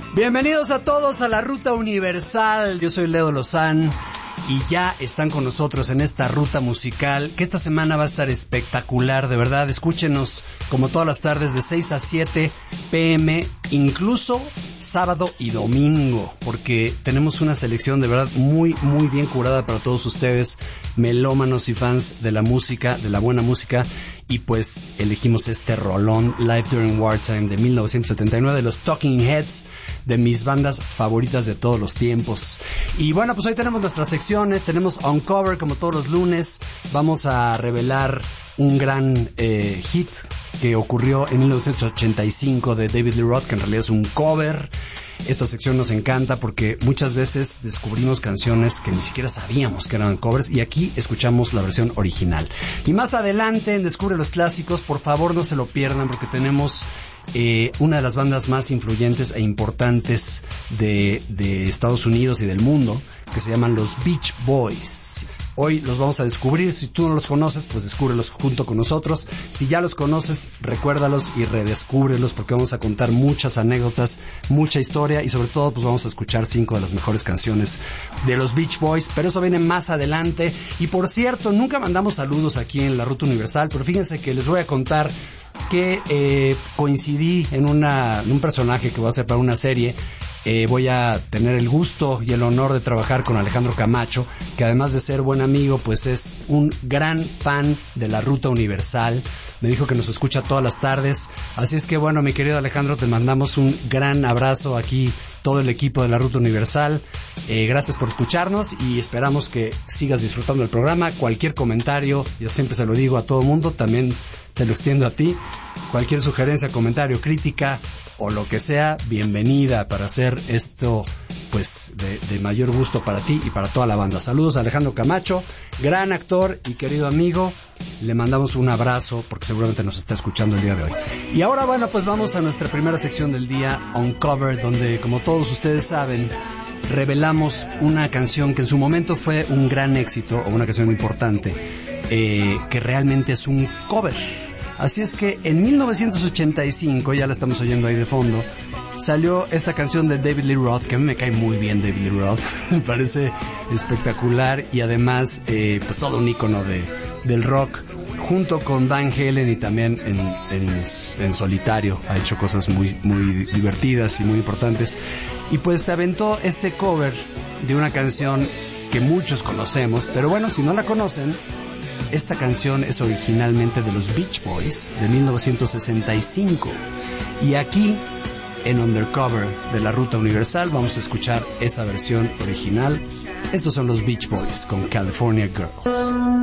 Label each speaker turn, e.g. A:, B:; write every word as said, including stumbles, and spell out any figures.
A: Bienvenidos a todos a la Ruta Universal. Yo soy Leo Lozán y ya están con nosotros en esta ruta musical que esta semana va a estar espectacular, de verdad. Escúchenos como todas las tardes de seis a siete pm, incluso sábado y domingo, porque tenemos una selección de verdad muy, muy bien curada para todos ustedes, melómanos y fans de la música, de la buena música. Y pues elegimos este rolón, Live During Wartime, de mil novecientos setenta y nueve, de los Talking Heads, de mis bandas favoritas de todos los tiempos. Y bueno, pues hoy tenemos nuestras secciones, tenemos Uncover como todos los lunes. Vamos a revelar un gran eh, hit que ocurrió en mil novecientos ochenta y cinco de David Lee Roth, que en realidad es un cover. Esta sección nos encanta porque muchas veces descubrimos canciones que ni siquiera sabíamos que eran covers, y aquí escuchamos la versión original. Y más adelante en Descubre los Clásicos, por favor no se lo pierdan, porque tenemos eh, una de las bandas más influyentes e importantes de, de Estados Unidos y del mundo, que se llaman los Beach Boys. Hoy los vamos a descubrir. Si tú no los conoces, pues descúbrelos junto con nosotros. Si ya los conoces, recuérdalos y redescúbrelos, porque vamos a contar muchas anécdotas, mucha historia, y sobre todo pues vamos a escuchar cinco de las mejores canciones de los Beach Boys, pero eso viene más adelante. Y por cierto, nunca mandamos saludos aquí en la Ruta Universal, pero fíjense que les voy a contar que eh, coincidí en, una, en un personaje que voy a hacer para una serie. Eh, voy a tener el gusto y el honor de trabajar con Alejandro Camacho, que además de ser buen amigo, pues es un gran fan de la Ruta Universal. Me dijo que nos escucha todas las tardes. Así es que bueno, mi querido Alejandro, te mandamos un gran abrazo aquí, todo el equipo de la Ruta Universal. Eh, gracias por escucharnos y esperamos que sigas disfrutando del programa. Cualquier comentario, ya siempre se lo digo a todo mundo, también te lo extiendo a ti. Cualquier sugerencia, comentario, crítica o lo que sea, bienvenida para hacer esto pues de, de mayor gusto para ti y para toda la banda. Saludos a Alejandro Camacho, gran actor y querido amigo. Le mandamos un abrazo porque seguramente nos está escuchando el día de hoy. Y ahora bueno, pues vamos a nuestra primera sección del día, Uncover, donde como todos ustedes saben, revelamos una canción que en su momento fue un gran éxito o una canción importante, eh, que realmente es un cover. Así es que en mil novecientos ochenta y cinco, ya la estamos oyendo ahí de fondo, salió esta canción de David Lee Roth, que a mí me cae muy bien David Lee Roth, me parece espectacular y además eh, pues todo un ícono de, del rock, junto con Van Halen, y también en, en, en solitario ha hecho cosas muy, muy divertidas y muy importantes. Y pues se aventó este cover de una canción que muchos conocemos, pero bueno, si no la conocen, esta canción es originalmente de los Beach Boys de mil novecientos sesenta y cinco, y aquí en Undercover de la Ruta Universal vamos a escuchar esa versión original. Estos son los Beach Boys con California Girls.